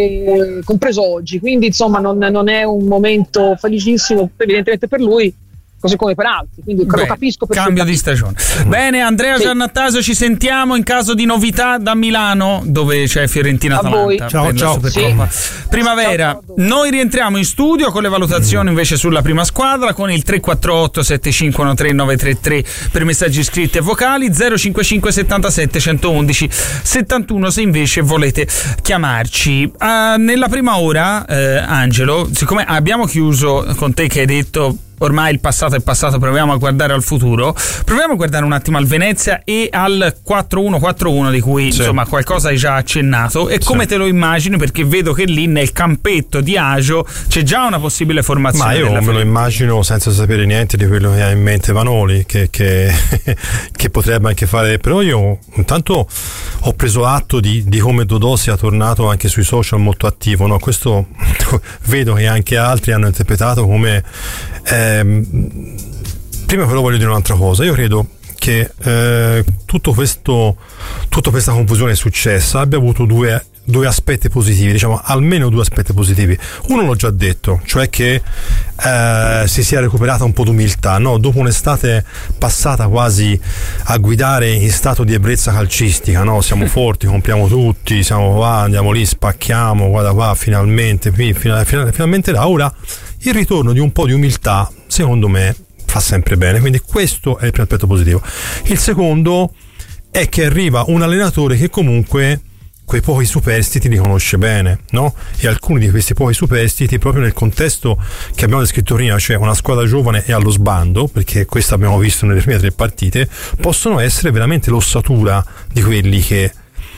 compreso oggi, quindi insomma non, non è un momento felicissimo evidentemente per lui, così come per altri, quindi Beh, lo capisco cambio di stagione. Bene, Andrea sì. Giannattaso, ci sentiamo in caso di novità da Milano, dove c'è Fiorentina-Atalanta. Ciao, ciao. Sì. Primavera. Ciao, ciao. Noi rientriamo in studio con le valutazioni invece sulla prima squadra, con il tre quattro otto sette cinque uno tre nove tre tre per messaggi scritti e vocali, zero cinque cinque settantasette centoundici settantuno se invece volete chiamarci. Uh, nella prima ora, eh, Angelo, siccome abbiamo chiuso con te che hai detto ormai il passato è passato, proviamo a guardare al futuro, proviamo a guardare un attimo al Venezia e al quattro uno quattro uno di cui sì. insomma qualcosa hai già accennato, e come sì. te lo immagini, perché vedo che lì nel campetto di Agio c'è già una possibile formazione. Ma io me lo immagino senza sapere niente di quello che ha in mente Vanoli, che, che, che potrebbe anche fare, però io intanto ho preso atto di, di come Dodò sia tornato anche sui social molto attivo, no? Questo vedo che anche altri hanno interpretato come eh, prima però voglio dire un'altra cosa. Io credo che eh, tutto questo tutta questa confusione è successa abbia avuto due due aspetti positivi, diciamo almeno due aspetti positivi. Uno l'ho già detto, cioè che eh, si sia recuperata un po' d'umiltà, no? Dopo un'estate passata quasi a guidare in stato di ebbrezza calcistica, no? Siamo forti, compriamo tutti, siamo qua, andiamo lì, spacchiamo, guarda qua, finalmente, qui, final, final, finalmente là. Ora il ritorno di un po' di umiltà, secondo me, fa sempre bene, quindi questo è il primo aspetto positivo. Il secondo è che arriva un allenatore che comunque quei pochi superstiti li conosce bene, no? E alcuni di questi pochi superstiti, proprio nel contesto che abbiamo descritto prima, cioè una squadra giovane e allo sbando, perché questo abbiamo visto nelle prime tre partite, possono essere veramente l'ossatura di quelli che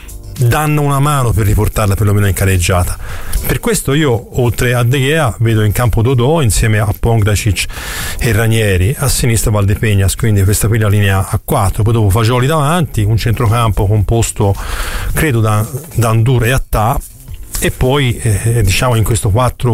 danno una mano per riportarla perlomeno in careggiata. Per questo io, oltre a De Gea, vedo in campo Dodò insieme a Pongracic e Ranieri, a sinistra Valdepegnas, quindi questa qui è la linea a quattro, poi dopo Fagioli davanti, un centrocampo composto credo da, da Ndour e Attà, e poi eh, diciamo in questo quattro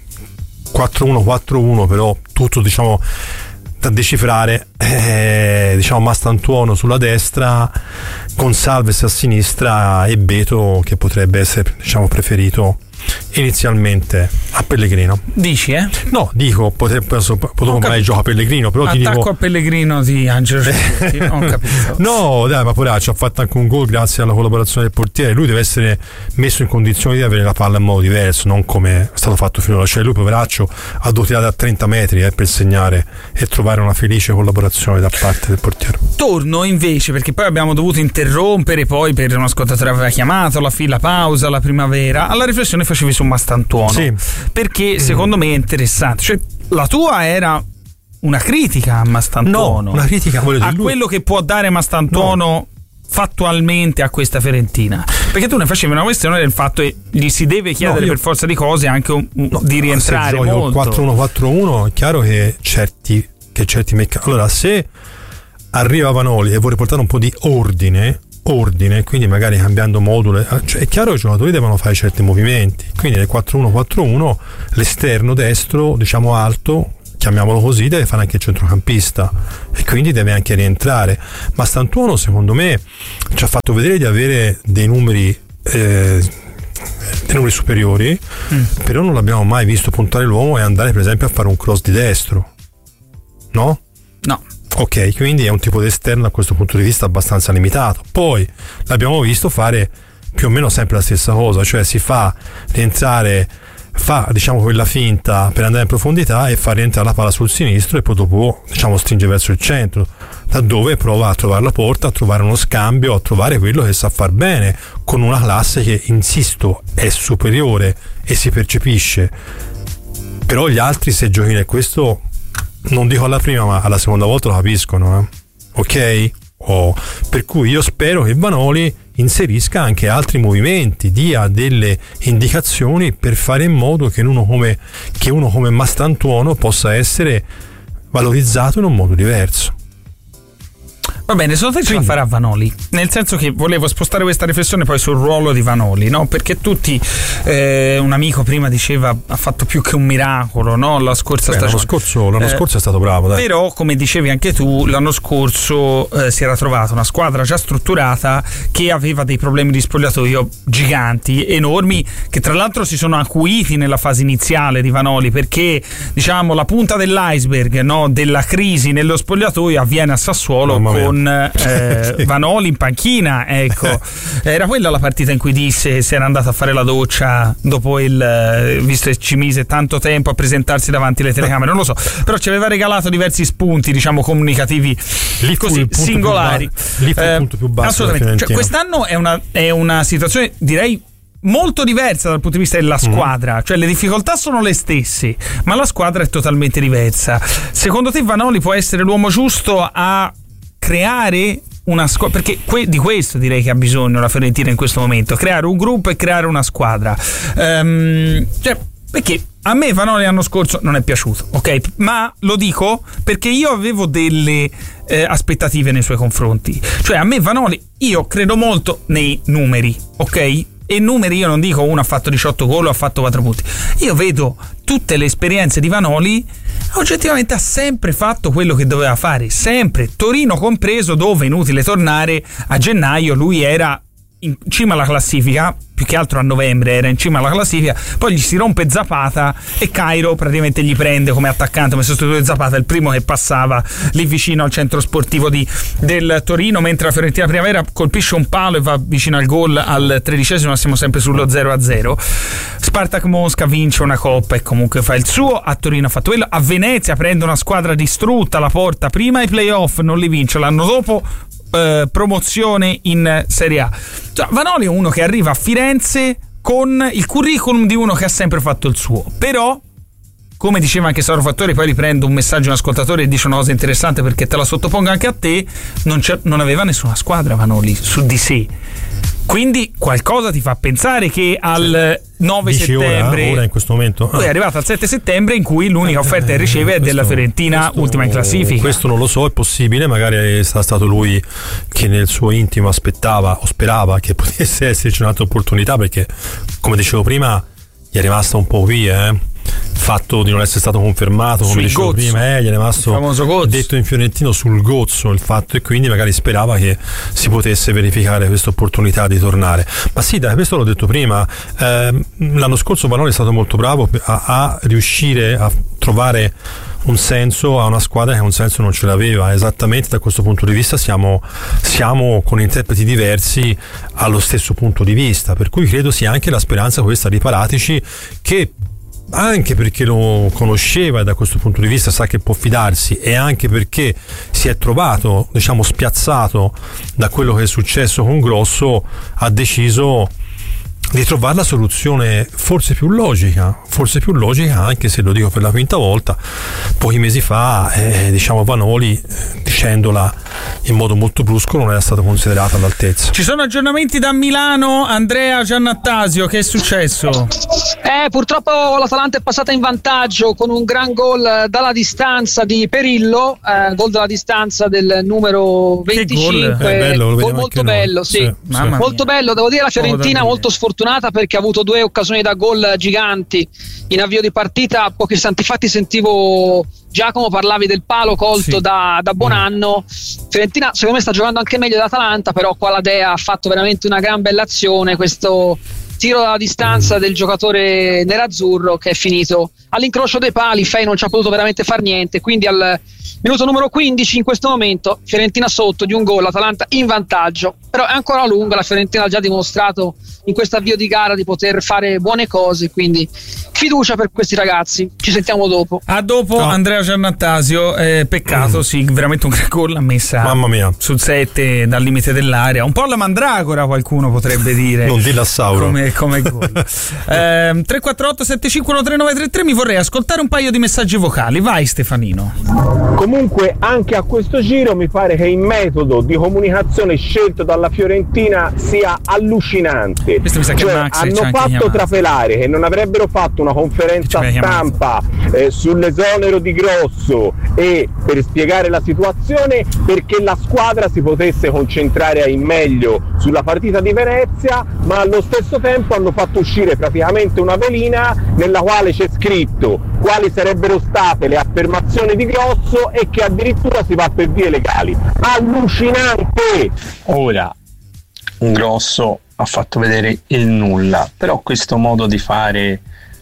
uno quattro uno però tutto diciamo da decifrare, eh, diciamo Mastantuono sulla destra, Gonçalves a sinistra e Beto che potrebbe essere diciamo preferito inizialmente a Pellegrino. Dici, eh? No, dico, potrebbe potevo magari gioca Pellegrino, però attacco ti dico a Pellegrino di Angelo. Non capito. No, dai, ma poraccio, ha fatto anche un gol grazie alla collaborazione del portiere. Lui deve essere messo in condizioni di avere la palla in modo diverso, non come è stato fatto finora. Cioè lui, poveraccio, ha dovuto tirare a trenta metri eh, per segnare e trovare una felice collaborazione da parte del portiere. Torno invece, perché poi abbiamo dovuto interrompere poi per un ascoltatore aveva chiamato la fila pausa, la primavera, alla riflessione facevi su Mastantuono, sì. Perché secondo me è interessante, cioè la tua era una critica a Mastantuono, no, una critica a lui. quello che può dare Mastantuono no. fattualmente a questa Fiorentina, perché tu ne facevi una questione del fatto che gli si deve chiedere no, io, per forza di cose anche un, no, di rientrare se molto. quattro uno quattro uno è chiaro che certi che certi meccanismi, allora se arriva Vanoli e vuole portare un po' di ordine ordine, quindi magari cambiando modulo, cioè è chiaro che i giocatori devono fare certi movimenti, quindi nel quattro uno quattro uno l'esterno destro, diciamo alto, chiamiamolo così, deve fare anche il centrocampista e quindi deve anche rientrare. Ma Mastantuono secondo me ci ha fatto vedere di avere dei numeri eh, dei numeri superiori, mm. però non l'abbiamo mai visto puntare l'uomo e andare per esempio a fare un cross di destro, no? No. Ok, quindi è un tipo di esterno da questo punto di vista abbastanza limitato. Poi l'abbiamo visto fare più o meno sempre la stessa cosa, cioè si fa rientrare, fa diciamo quella finta per andare in profondità e fa rientrare la palla sul sinistro e poi dopo diciamo stringe verso il centro, da dove prova a trovare la porta, a trovare uno scambio, a trovare quello che sa far bene, con una classe che, insisto, è superiore e si percepisce. Però gli altri, se giochi nel questo, non dico alla prima ma alla seconda volta lo capiscono, eh? Ok? Oh. Per cui io spero che Vanoli inserisca anche altri movimenti, dia delle indicazioni per fare in modo che uno come, che uno come Mastantuono possa essere valorizzato in un modo diverso. Va Va bene, secondo te ce la farà Vanoli? Nel senso che volevo spostare questa riflessione poi sul ruolo di Vanoli, no? Perché tutti, eh, un amico prima diceva ha fatto più che un miracolo, no? La scorsa Beh, stagione. L'anno scorso, l'anno Eh, scorso è stato bravo, dai. Però, come dicevi anche tu, l'anno scorso eh, si era trovata una squadra già strutturata che aveva dei problemi di spogliatoio giganti, enormi, che tra l'altro si sono acuiti nella fase iniziale di Vanoli, perché diciamo la punta dell'iceberg, no, della crisi nello spogliatoio avviene a Sassuolo con eh, Sì. Vanoli in panchina, ecco. Era quella la partita in cui disse se era andato a fare la doccia dopo il eh, visto che ci mise tanto tempo a presentarsi davanti alle telecamere, non lo so, però ci aveva regalato diversi spunti, diciamo, comunicativi Lì fu così il punto singolari. più ba- lì fu il punto più basso assolutamente. della Cioè, Fiorentina. quest'anno è una, è una situazione, direi, molto diversa dal punto di vista della squadra, cioè le difficoltà sono le stesse, ma la squadra è totalmente diversa. Secondo te Vanoli può essere l'uomo giusto a creare una squadra? Perché que- di questo direi che ha bisogno la Fiorentina in questo momento, creare un gruppo e creare una squadra. Ehm, cioè, perché a me Vanoli l'anno scorso non è piaciuto, ok? Ma lo dico perché io avevo delle eh, aspettative nei suoi confronti. Cioè, a me Vanoli, io credo molto nei numeri, ok? E numeri io non dico uno ha fatto diciotto gol o ha fatto quattro punti. Io vedo tutte le esperienze di Vanoli, oggettivamente ha sempre fatto quello che doveva fare, sempre, Torino compreso, dove, inutile tornare, a gennaio lui era in cima alla classifica, più che altro a novembre era in cima alla classifica, poi gli si rompe Zapata e Cairo praticamente gli prende come attaccante, come sostituto Zapata, il primo che passava lì vicino al centro sportivo di, del Torino, mentre la Fiorentina Primavera colpisce un palo e va vicino al gol al tredicesimo, siamo sempre sullo zero a zero. Spartak Mosca vince una coppa e comunque fa il suo, a Torino ha fatto quello, a Venezia prende una squadra distrutta, la porta prima ai playoff, non li vince, l'anno dopo Eh, promozione in Serie A. Cioè, Vanoli è uno che arriva a Firenze con il curriculum di uno che ha sempre fatto il suo, però come diceva anche Sauro Fattori, poi riprendo un messaggio di un ascoltatore e dice una cosa interessante perché te la sottopongo anche a te, non, c'è, non aveva nessuna squadra Vanoli su di sé, quindi qualcosa ti fa pensare che al nove Dici settembre ora, ora in questo momento lui è arrivato al sette settembre in cui l'unica offerta che riceve è della Fiorentina, questo, ultima in classifica. Questo non lo so, è possibile, magari è stato lui che nel suo intimo aspettava o sperava che potesse esserci un'altra opportunità, perché come dicevo prima gli è rimasta un po' qui, eh il fatto di non essere stato confermato, come Sui dicevo gozzo. prima, eh, gli è rimasto detto in fiorentino sul gozzo il fatto, e quindi magari sperava che si potesse verificare questa opportunità di tornare. Ma sì, dai, questo l'ho detto prima, eh, l'anno scorso Vanoli è stato molto bravo a, a riuscire a trovare un senso a una squadra che un senso non ce l'aveva. Esattamente da questo punto di vista siamo, siamo con interpreti diversi allo stesso punto di vista, per cui credo sia anche la speranza questa di Paratici, che anche perché lo conosceva e da questo punto di vista sa che può fidarsi, e anche perché si è trovato, diciamo, spiazzato da quello che è successo con Grosso, ha deciso di trovare la soluzione forse più logica, forse più logica, anche se lo dico per la quinta volta. Pochi mesi fa, eh, diciamo, Vanoli, eh, dicendola in modo molto brusco, non era stato considerato all'altezza. Ci sono aggiornamenti da Milano, Andrea Giannattasio, che è successo? Eh, purtroppo l'Atalanta è passata in vantaggio con un gran gol dalla distanza di Perillo, eh, gol dalla distanza del numero venticinque. Che gol? È bello, lo vediamo molto anche noi. bello, sì. Sì, Mamma sì. molto bello, devo dire la Fiorentina Oh, molto sfortunata perché ha avuto due occasioni da gol giganti in avvio di partita. Pochi istanti fa ti sentivo Giacomo, parlavi del palo colto Sì. da, da Bonanno. Fiorentina secondo me sta giocando anche meglio dell'Atalanta, però qua la Dea ha fatto veramente una gran bella azione, questo tiro dalla distanza del giocatore nerazzurro che è finito all'incrocio dei pali. Fei non ci ha potuto veramente far niente, quindi al minuto numero quindici in questo momento Fiorentina sotto di un gol, Atalanta in vantaggio, però è ancora lunga. La Fiorentina ha già dimostrato in questo avvio di gara di poter fare buone cose, quindi fiducia per questi ragazzi. Ci sentiamo dopo. A dopo. No. Andrea Giannattasio, eh, peccato, mm. sì, veramente un gran gol l'ha messa, mamma mia, sul sette dal limite dell'area, un po' alla Mandragora qualcuno potrebbe dire, non dilla Sauro come, come gol. eh, tre quattro otto sette cinque uno tre nove tre tre. Mi vorrei ascoltare un paio di messaggi vocali. Vai Stefanino. Comunque anche a questo giro mi pare che il metodo di comunicazione scelto dalla Fiorentina sia allucinante. Questo mi sa che cioè, Max hanno ci ha anche fatto chiamato. trapelare che non avrebbero fatto una conferenza stampa eh, sull'esonero di Grosso e per spiegare la situazione, perché la squadra si potesse concentrare in meglio sulla partita di Venezia, ma allo stesso tempo hanno fatto uscire praticamente una velina nella quale c'è scritto quali sarebbero state le affermazioni di Grosso e che addirittura si va per vie legali. Allucinante! Ora, Grosso ha fatto vedere il nulla, però questo modo di fare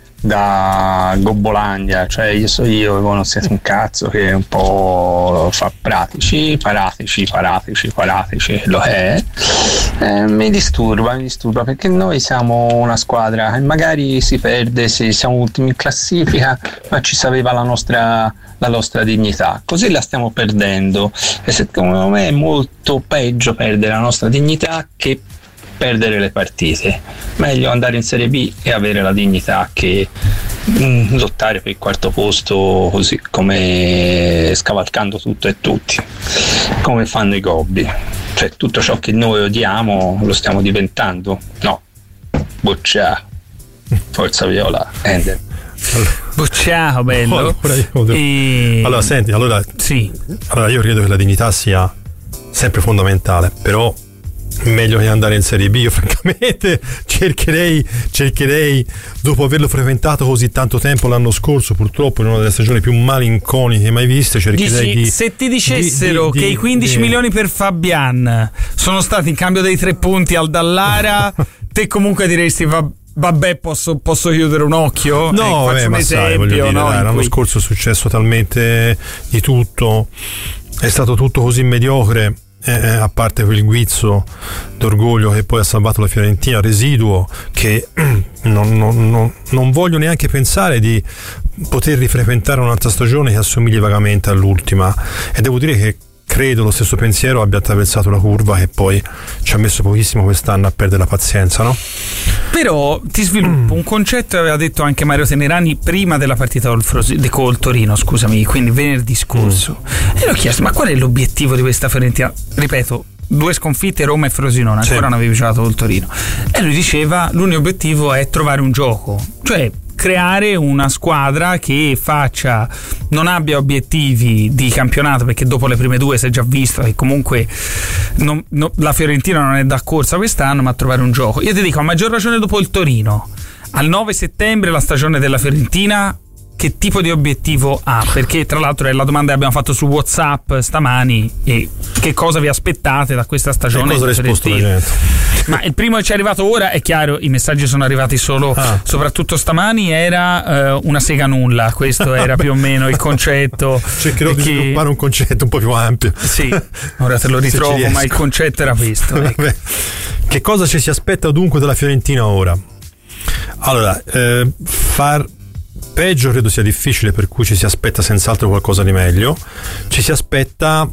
da Gobbolandia, cioè io so io, voi non siete un cazzo, che un po' fa pratici, paratici, paratici, paratici, lo è, eh, mi disturba, mi disturba perché noi siamo una squadra che magari si perde se siamo ultimi in classifica, ma ci sapeva la nostra, la nostra dignità, così la stiamo perdendo e secondo me è molto peggio perdere la nostra dignità che perdere le partite. Meglio andare in Serie B e avere la dignità che mh, lottare per il quarto posto così come scavalcando tutto e tutti, come fanno i gobbi. Cioè tutto ciò che noi odiamo lo stiamo diventando. No, boccia, forza viola, Ender. Bocciato, bello. Allora, io devo... e... allora senti, allora, sì. allora io credo che la dignità sia sempre fondamentale, però meglio che andare in Serie B. Io francamente cercherei cercherei dopo averlo frequentato così tanto tempo l'anno scorso, purtroppo in una delle stagioni più malinconiche mai viste, cercherei Dici, di se ti dicessero di, di, che di, i quindici di... milioni per Fabian sono stati in cambio dei tre punti al Dallara, te comunque diresti va, vabbè posso, posso chiudere un occhio? No, ecco, eh, un ma esempio, sai, voglio dire, no, dai, l'anno cui... scorso è successo talmente di tutto, è stato tutto così mediocre. Eh, a parte quel guizzo d'orgoglio che poi ha salvato la Fiorentina, residuo che non, non, non, non voglio neanche pensare di poter rifrequentare un'altra stagione che assomigli vagamente all'ultima, e devo dire che credo lo stesso pensiero abbia attraversato la curva che poi ci ha messo pochissimo quest'anno a perdere la pazienza, no? Però ti sviluppo mm. un concetto che aveva detto anche Mario Tenerani prima della partita col, Frosi, col Torino, scusami, quindi venerdì scorso, mm. e l'ho chiesto, ma qual è l'obiettivo di questa Fiorentina? Ripeto, due sconfitte, Roma e Frosinone, ancora sì. non avevi giocato col Torino, e lui diceva l'unico obiettivo è trovare un gioco, cioè creare una squadra che faccia, non abbia obiettivi di campionato, perché dopo le prime due si è già visto che comunque non, no, la Fiorentina non è da corsa quest'anno, ma trovare un gioco. Io ti dico, a maggior ragione dopo il Torino, al nove settembre la stagione della Fiorentina che tipo di obiettivo ha? Perché tra l'altro è la domanda che abbiamo fatto su WhatsApp stamani, e che cosa vi aspettate da questa stagione? E cosa ha risposto la gente? Ma il primo che ci è arrivato ora, è chiaro, i messaggi sono arrivati solo ah. soprattutto stamani, era uh, una sega nulla, questo era più o meno il concetto. Cercherò di che... sviluppare un concetto un po' più ampio. Sì, ora te lo ritrovo, ma il concetto era questo. Ecco. Che cosa ci si aspetta dunque dalla Fiorentina ora? Allora, eh, far peggio credo sia difficile, per cui ci si aspetta senz'altro qualcosa di meglio. Ci si aspetta,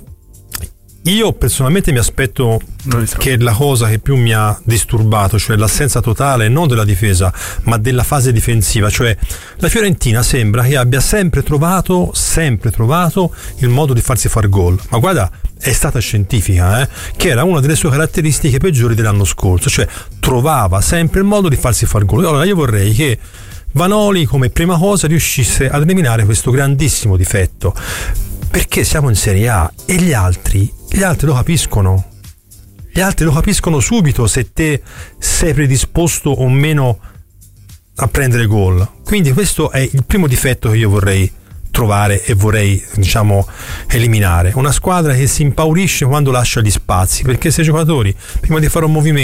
io personalmente mi aspetto che la cosa che più mi ha disturbato, cioè l'assenza totale non della difesa ma della fase difensiva, cioè la Fiorentina sembra che abbia sempre trovato sempre trovato il modo di farsi far gol, ma guarda, è stata scientifica, eh? che era una delle sue caratteristiche peggiori dell'anno scorso, cioè trovava sempre il modo di farsi far gol. Allora io vorrei che Vanoli come prima cosa riuscisse ad eliminare questo grandissimo difetto, perché siamo in Serie A e gli altri gli altri lo capiscono gli altri lo capiscono subito se te sei predisposto o meno a prendere gol. Quindi questo è il primo difetto che io vorrei trovare e vorrei, diciamo, eliminare. Una squadra che si impaurisce quando lascia gli spazi, perché se i giocatori prima di fare un movimento